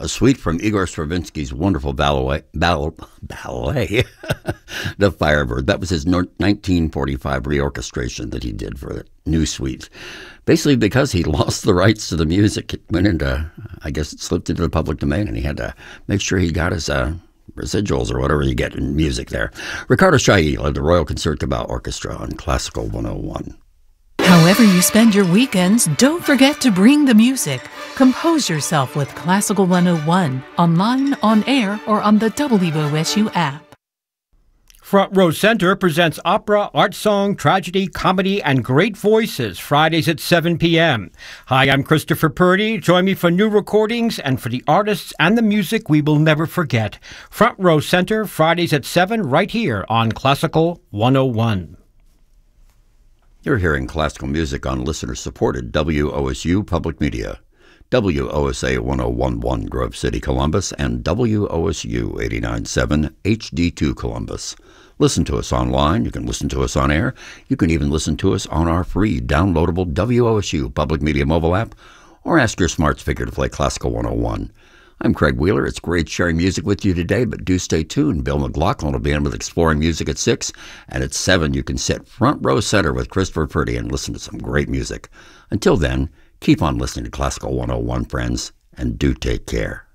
a suite from Igor Stravinsky's wonderful ballet, The Firebird. That was his 1945 reorchestration that he did for the new suite. Basically because he lost the rights to the music. It went into, I guess it slipped into the public domain, and he had to make sure he got his residuals or whatever you get in music there. Ricardo Chailly led the Royal Concertgebouw Orchestra on Classical 101. However you spend your weekends, don't forget to bring the music. Compose yourself with Classical 101, online, on air, or on the WOSU app. Front Row Center presents opera, art song, tragedy, comedy, and great voices Fridays at 7 p.m. Hi, I'm Christopher Purdy. Join me for new recordings and for the artists and the music we will never forget. Front Row Center, Fridays at 7, right here on Classical 101. You're hearing classical music on listener-supported WOSU Public Media, WOSA 1011 Grove City, Columbus, and WOSU 89.7 HD2 Columbus. Listen to us online. You can listen to us on air. You can even listen to us on our free downloadable WOSU Public Media mobile app, or ask your smart speaker to play Classical 101. I'm Craig Wheeler. It's great sharing music with you today, but do stay tuned. Bill McLaughlin will be in with Exploring Music at 6, and at 7 you can sit front row center with Christopher Purdy and listen to some great music. Until then, keep on listening to Classical 101, friends, and do take care.